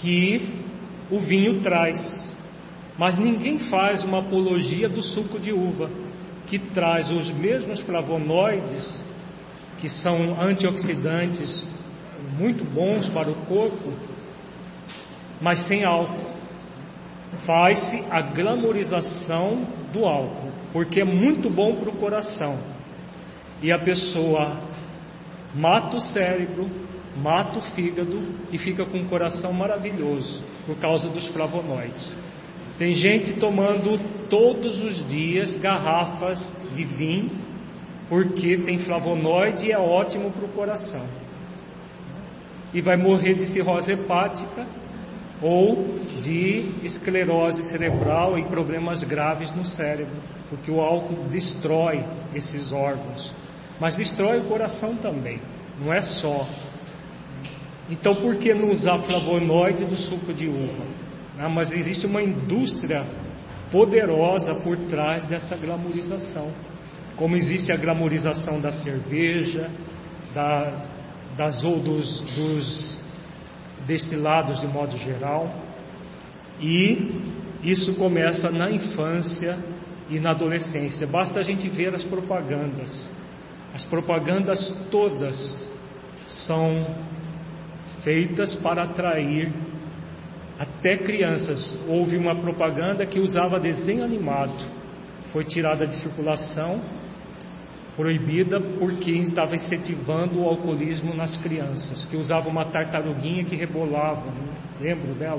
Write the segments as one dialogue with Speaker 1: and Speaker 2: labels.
Speaker 1: que o vinho traz. Mas ninguém faz uma apologia do suco de uva, que traz os mesmos flavonoides, que são antioxidantes muito bons para o corpo, mas sem álcool. Faz-se a glamorização do álcool, porque é muito bom para o coração. E a pessoa mata o cérebro, mata o fígado e fica com um coração maravilhoso por causa dos flavonoides. Tem gente tomando todos os dias garrafas de vinho porque tem flavonoide e é ótimo para o coração. E vai morrer de cirrose hepática ou de esclerose cerebral e problemas graves no cérebro, porque o álcool destrói esses órgãos, mas destrói o coração também, não é só. Então por que não usar flavonoide do suco de uva? Mas existe uma indústria poderosa por trás dessa glamorização, como existe a glamorização da cerveja, dos destilados de modo geral, e isso começa na infância e na adolescência. Basta a gente ver as propagandas. As propagandas todas são feitas para atrair até crianças. Houve uma propaganda que usava desenho animado, foi tirada de circulação, proibida, porque estava incentivando o alcoolismo nas crianças, que usava uma tartaruguinha que rebolava, né? Lembro dela?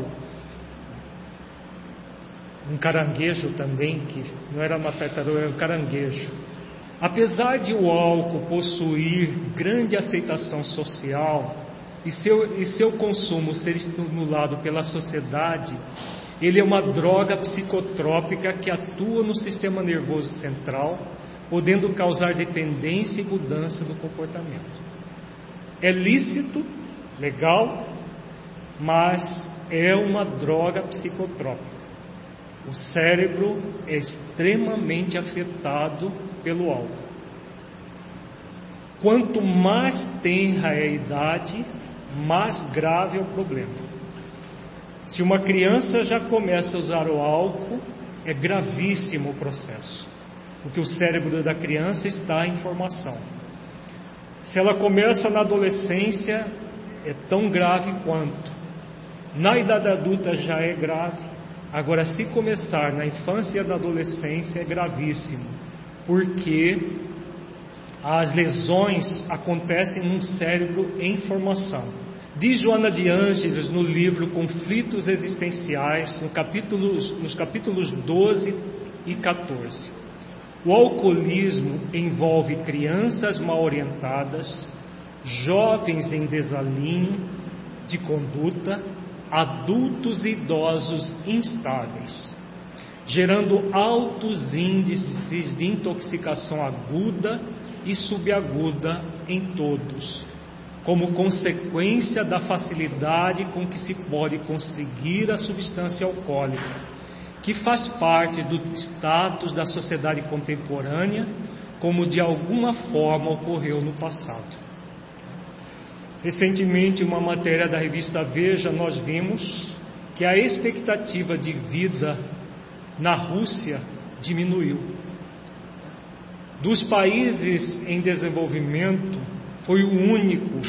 Speaker 1: Um caranguejo também, que não era uma tartaruga, era um caranguejo. Apesar de o álcool possuir grande aceitação social e seu consumo ser estimulado pela sociedade, ele é uma droga psicotrópica que atua no sistema nervoso central, podendo causar dependência e mudança no comportamento. É lícito, legal, mas é uma droga psicotrópica. O cérebro é extremamente afetado pelo álcool. Quanto mais tenra é a idade, mais grave é o problema. Se uma criança já começa a usar o álcool, é gravíssimo o processo, porque o cérebro da criança está em formação. Se ela começa na adolescência, é tão grave quanto. Na idade adulta já é grave. Agora, se começar na infância e na adolescência, é gravíssimo, porque as lesões acontecem num cérebro em formação. Diz Joana de Ângeles no livro Conflitos Existenciais, nos capítulos 12 e 14. O alcoolismo envolve crianças mal orientadas, jovens em desalinho de conduta, adultos e idosos instáveis, gerando altos índices de intoxicação aguda e subaguda em todos, como consequência da facilidade com que se pode conseguir a substância alcoólica, que faz parte do status da sociedade contemporânea, como de alguma forma ocorreu no passado. Recentemente, em uma matéria da revista Veja, nós vimos que a expectativa de vida na Rússia diminuiu. Dos países em desenvolvimento, foi o único.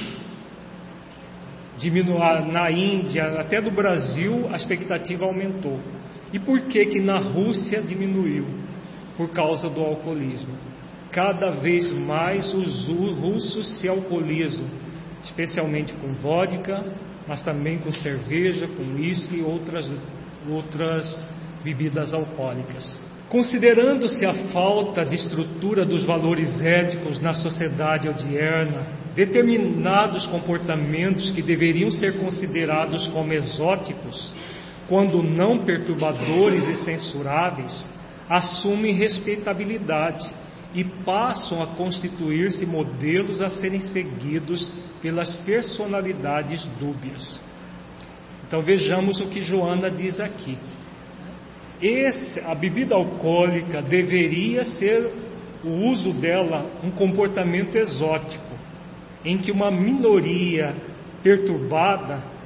Speaker 1: Na Índia, até do Brasil, a expectativa aumentou. E por que na Rússia diminuiu? Por causa do alcoolismo. Cada vez mais os russos se alcoolizam, especialmente com vodka, mas também com cerveja, com uísque e outras bebidas alcoólicas. Considerando-se a falta de estrutura dos valores éticos na sociedade odierna, determinados comportamentos que deveriam ser considerados como exóticos, quando não perturbadores e censuráveis, assumem respeitabilidade e passam a constituir-se modelos a serem seguidos pelas personalidades dúbias. Então vejamos o que Joana diz aqui. A bebida alcoólica deveria ser, o uso dela, um comportamento exótico, em que uma minoria perturbada